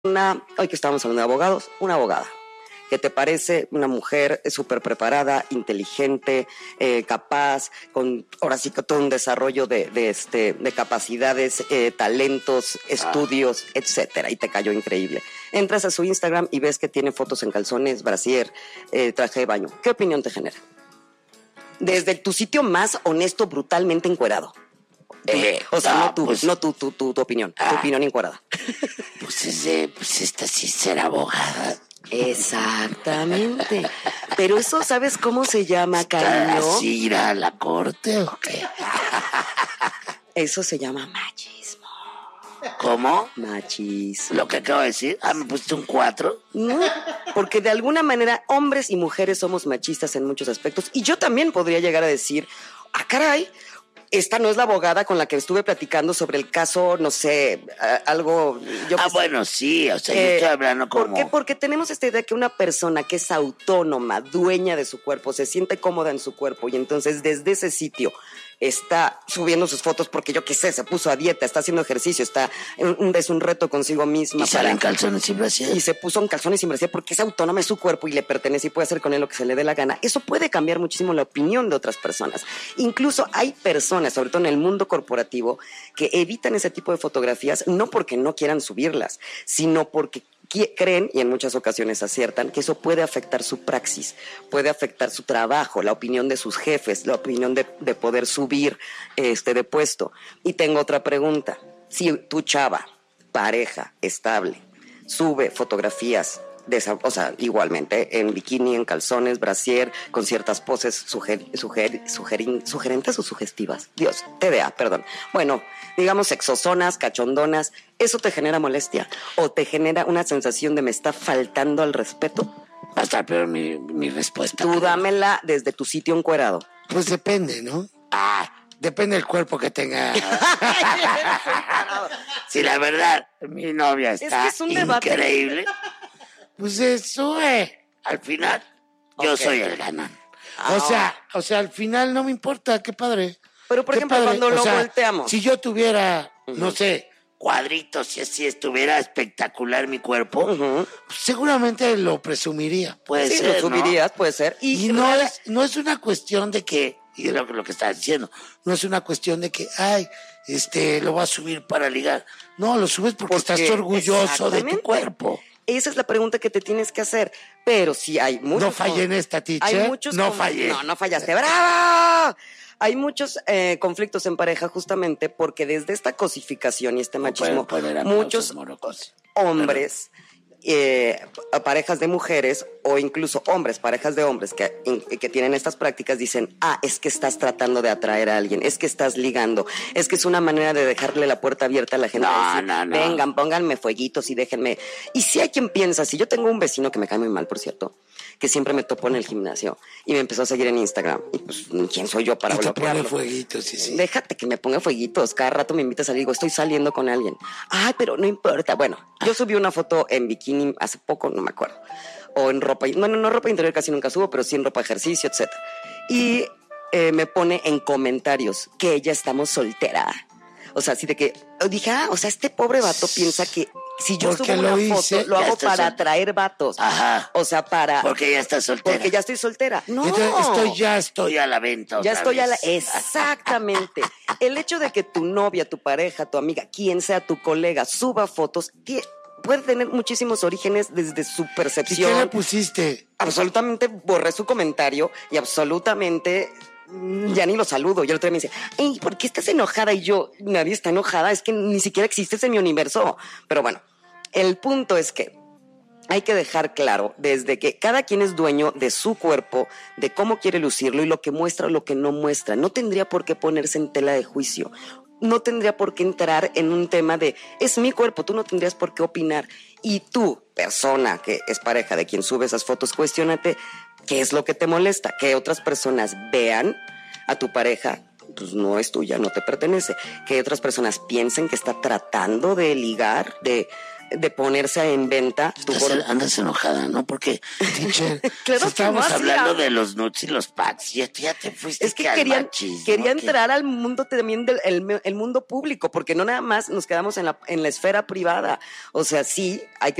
Hoy que estábamos hablando de abogados, una abogada que te parece una mujer súper preparada, inteligente, capaz, con ahora sí que todo un desarrollo de capacidades, talentos, estudios, etcétera, y te cayó increíble. Entras a su Instagram y ves que tiene fotos en calzones, brasier, traje de baño. ¿Qué opinión te genera? Desde tu sitio más honesto, brutalmente encuerado. Tu opinión, tu opinión encuadrada. Pues esta sí será abogada. Exactamente. Pero eso, ¿sabes cómo se llama, cariño? ¿Así ir a la corte o qué? Eso se llama machismo. ¿Cómo? Machismo. Lo que acabo de decir. Me pusiste un 4. No, porque de alguna manera hombres y mujeres somos machistas en muchos aspectos. Y yo también podría llegar a decir, caray, esta no es la abogada con la que estuve platicando sobre el caso, no sé, algo... Bueno, sí, o sea, yo estoy hablando como... ¿Por qué? Porque tenemos esta idea que una persona que es autónoma, dueña de su cuerpo, se siente cómoda en su cuerpo y entonces desde ese sitio está subiendo sus fotos porque yo qué sé, se puso a dieta, está haciendo ejercicio, es un reto consigo misma. Y sale en calzones sin brasier. Y se puso en calzones sin brasier porque es autónoma, es su cuerpo y le pertenece y puede hacer con él lo que se le dé la gana. Eso puede cambiar muchísimo la opinión de otras personas. Incluso hay personas, sobre todo en el mundo corporativo, que evitan ese tipo de fotografías no porque no quieran subirlas, sino porque creen, y en muchas ocasiones aciertan, que eso puede afectar su praxis, puede afectar su trabajo, la opinión de sus jefes, la opinión de poder subir de puesto. Y tengo otra pregunta. Si tu chava, pareja, estable, sube fotografías igualmente, en bikini, en calzones, brasier, con ciertas poses sugerentes o sugestivas. Dios, TDA, perdón. Bueno, digamos sexosonas, cachondonas, ¿eso te genera molestia? ¿O te genera una sensación de me está faltando al respeto? Va a estar peor mi respuesta. Tú dámela desde tu sitio encuerado. Pues depende, ¿no? Depende del cuerpo que tenga. Sí, la verdad, mi novia está es un debate increíble. Pues eso, al final, yo soy el ganón. O sea, al final no me importa, qué padre. Pero, por ejemplo, cuando lo volteamos. Si yo tuviera, no sé, cuadritos y así estuviera espectacular mi cuerpo, pues seguramente lo presumiría. Puede ser, lo subirías, ¿no? Puede ser. Y no es una cuestión de que, y es lo que estás diciendo, no es una cuestión de que, lo vas a subir para ligar. No, lo subes porque estás orgulloso de tu cuerpo. Esa es la pregunta que te tienes que hacer. Pero si hay muchos... No fallé en esta, teacher. Fallé. No fallaste. ¡Bravo! Hay muchos conflictos en pareja justamente porque desde esta cosificación y este machismo, muchos hombres, parejas de mujeres o incluso hombres, parejas de hombres que tienen estas prácticas dicen, es que estás tratando de atraer a alguien, es que estás ligando, es que es una manera de dejarle la puerta abierta a la gente. No. Vengan, pónganme fueguitos y déjenme. Y si hay quien piensa, si yo tengo un vecino que me cae muy mal, por cierto, que siempre me topó en el gimnasio y me empezó a seguir en Instagram. Y pues, ¿quién soy yo para bloquearlo? Te pone fueguitos, sí. Déjate que me ponga fueguitos. Cada rato me invita a salir, digo, estoy saliendo con alguien. Pero no importa. Bueno, yo subí una foto en bikini hace poco, no me acuerdo. O en ropa, no ropa interior casi nunca subo, pero sí en ropa de ejercicio, etc. Y me pone en comentarios que ella estamos soltera. O sea, así de que dije, este pobre vato piensa que si yo subo una foto, lo hago para atraer vatos. Ajá. O sea, porque ya estás soltera. Porque ya estoy soltera. No. Estoy a la venta. Ya estoy Exactamente. El hecho de que tu novia, tu pareja, tu amiga, quien sea tu colega, suba fotos, puede tener muchísimos orígenes desde su percepción. ¿Y qué le pusiste? Absolutamente borré su comentario y absolutamente... ya ni lo saludo. Y el otro día me dice, ¿por qué estás enojada? Y yo, nadie está enojada, es que ni siquiera existes en mi universo. Pero bueno, el punto es que hay que dejar claro desde que cada quien es dueño de su cuerpo, de cómo quiere lucirlo y lo que muestra o lo que no muestra. No tendría por qué ponerse en tela de juicio. No tendría por qué entrar en un tema de, es mi cuerpo, tú no tendrías por qué opinar. Y tú, persona que es pareja de quien sube esas fotos, cuestiónate qué es lo que te molesta, que otras personas vean a tu pareja, pues no es tuya, no te pertenece, que otras personas piensen que está tratando de ligar, de de ponerse en venta. Andas enojada, ¿no? Porque, teacher, claro, estábamos que no hablando de los nuts y los pads, ya te fuiste. Es que quería entrar al mundo también el mundo público, porque no nada más nos quedamos en la esfera privada. O sea, sí, hay que